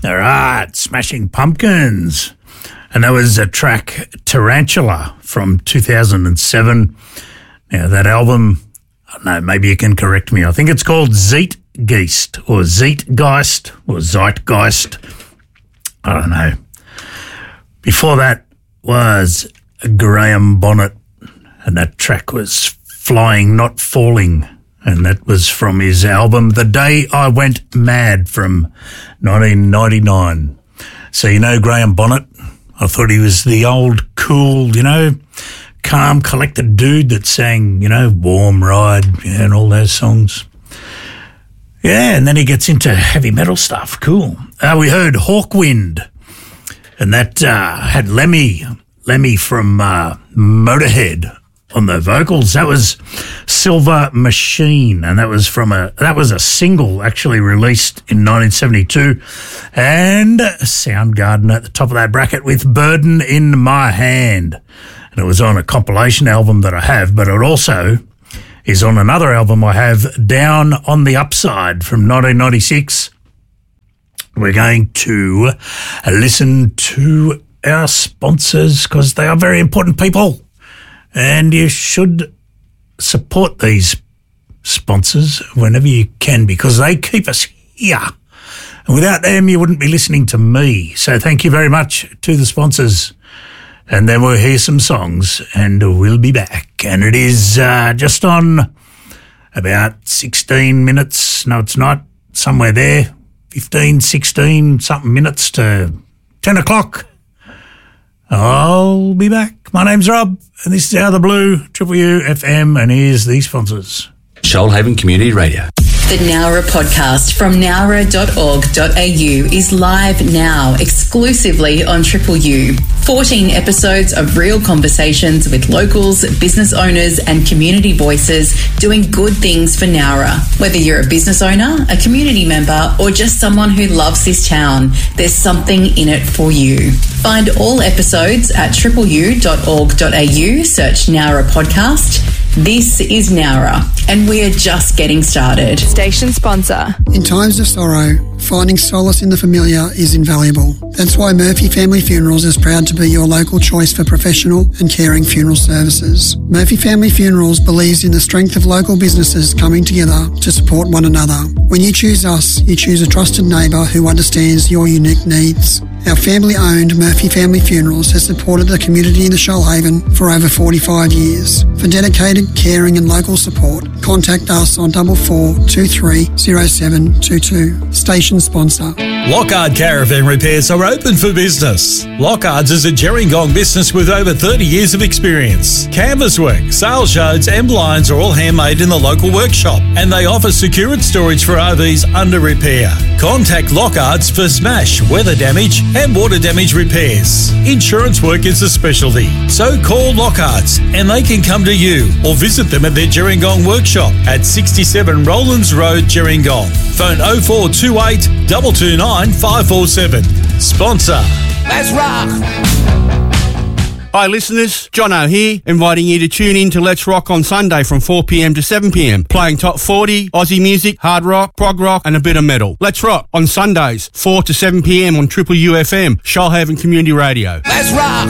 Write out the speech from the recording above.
All right, Smashing Pumpkins. And that was a track, Tarantula, from 2007. Now, that album, I don't know, maybe you can correct me. I think it's called Zeitgeist or Zeitgeist or Zeitgeist. I don't know. Before that was Graham Bonnet, and that track was Flying Not Falling, and that was from his album The Day I Went Mad from 1999. So you know Graham Bonnet? I thought he was the old, cool, calm, collected dude that sang, Warm Ride and all those songs. Yeah, and then he gets into heavy metal stuff. Cool. We heard Hawkwind, and that had Lemmy from Motorhead on the vocals. That was Silver Machine, and that was a single actually released in 1972. And Soundgarden at the top of that bracket with Burden in My Hand. And it was on a compilation album that I have, but it also is on another album I have, Down on the Upside from 1996. We're going to listen to our sponsors because they are very important people, and you should support these sponsors whenever you can because they keep us here. And without them, you wouldn't be listening to me. So thank you very much to the sponsors. And then we'll hear some songs and we'll be back. And it is just on about 16 minutes. No, it's not. Somewhere there. 15, 16 something minutes to 10 o'clock. I'll be back. My name's Rob, and this is Out of the Blue, Triple U FM, and here's the sponsors. Shoalhaven Community Radio. The Nowra podcast from nowra.org.au is live now, exclusively on Triple U. 14 episodes of real conversations with locals, business owners and community voices doing good things for Nowra. Whether you're a business owner, a community member or just someone who loves this town, there's something in it for you. Find all episodes at tripleu.org.au, search Nowra podcast. This is Nowra, and we are just getting started. Station sponsor. In times of sorrow, finding solace in the familiar is invaluable. That's why Murphy Family Funerals is proud to be your local choice for professional and caring funeral services. Murphy Family Funerals believes in the strength of local businesses coming together to support one another. When you choose us, you choose a trusted neighbour who understands your unique needs. Our family-owned Murphy Family Funerals has supported the community in the Shoalhaven for over 45 years. For dedicated, caring and local support, contact us on 44230722. Station sponsor. Lockhart Caravan Repairs are open for business. Lockhart's is a Gerringong business with over 30 years of experience. Canvas work, sales yards and blinds are all handmade in the local workshop, and they offer secured storage for RVs under repair. Contact Lockhart's for smash, weather damage and water damage repairs. Insurance work is a specialty, so call Lockhart's and they can come to you or visit them at their Gerringong workshop at 67 Rowlands Road, Gerringong. Phone 0428 229 547. Sponsor. Let's rock! Hi listeners, Jono here, inviting you to tune in to Let's Rock on Sunday from 4pm to 7pm, playing top 40, Aussie music, hard rock, prog rock and a bit of metal. Let's Rock on Sundays, 4 to 7pm on Triple UFM, Shoalhaven Community Radio. Let's rock!